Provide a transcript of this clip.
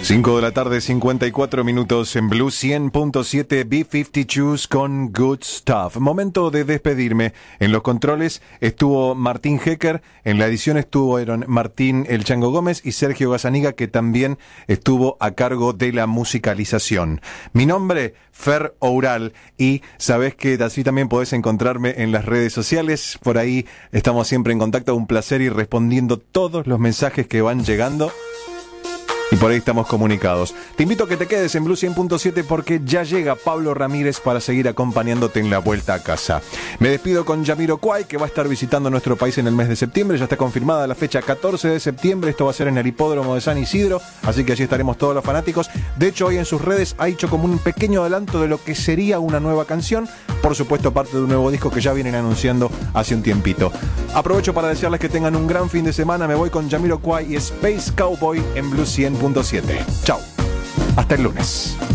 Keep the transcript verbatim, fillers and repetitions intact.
cinco de la tarde, cincuenta y cuatro minutos en Blue cien punto siete, B cincuenta y dos con Good Stuff. Momento de despedirme. En los controles estuvo Martín Hecker, en la edición estuvieron Martín El Chango Gómez y Sergio Gazzaniga, que también estuvo a cargo de la musicalización. Mi nombre, Fer Oural, y sabés que así también podés encontrarme en las redes sociales. Por ahí estamos siempre en contacto. Un placer ir respondiendo todos los mensajes que van llegando. Y por ahí estamos comunicados. Te invito a que te quedes en Blue cien punto siete porque ya llega Pablo Ramírez para seguir acompañándote en la vuelta a casa. Me despido con Jamiroquai, que va a estar visitando nuestro país en el mes de septiembre. Ya está confirmada la fecha catorce de septiembre. Esto va a ser en el hipódromo de San Isidro, así que allí estaremos todos los fanáticos. De hecho, hoy en sus redes ha hecho como un pequeño adelanto de lo que sería una nueva canción. Por supuesto, parte de un nuevo disco que ya vienen anunciando hace un tiempito. Aprovecho para desearles que tengan un gran fin de semana. Me voy con Jamiroquai y Space Cowboy en Blue cien punto siete. Chao. Hasta el lunes.